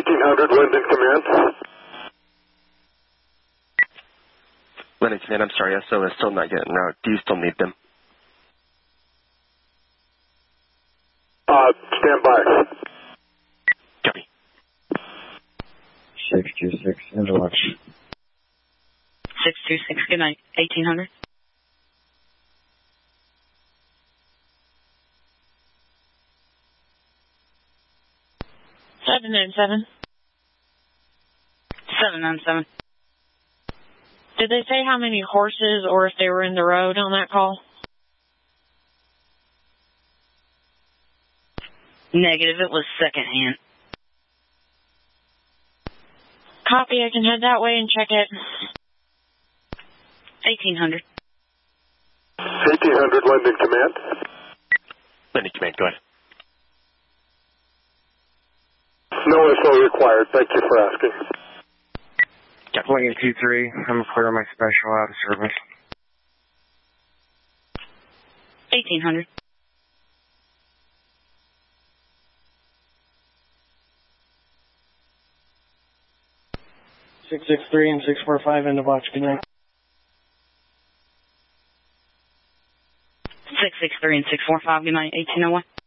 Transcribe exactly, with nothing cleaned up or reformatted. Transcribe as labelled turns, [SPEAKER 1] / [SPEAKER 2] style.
[SPEAKER 1] eighteen hundred, Linden Command.
[SPEAKER 2] Linden Command, I'm sorry, S O is still not getting route. Do you still need them?
[SPEAKER 1] Uh, stand by.
[SPEAKER 2] Copy.
[SPEAKER 3] six two six, into watch.
[SPEAKER 4] six two six, good night, eighteen hundred. seven nine seven. seven nine seven. Did they say how many horses or if they were in the road on that call? Negative, it was secondhand. Copy, I can head that way and check it. eighteen hundred.
[SPEAKER 1] eighteen hundred, Linden Command.
[SPEAKER 2] Linden Command, go ahead.
[SPEAKER 1] No S O required. Thank you for asking.
[SPEAKER 3] Lincoln two three, I'm clear my special out of service.
[SPEAKER 4] eighteen hundred.
[SPEAKER 3] six six three and six four five, into watch, good night.
[SPEAKER 4] six six three and six four five, good night, eighteen oh one.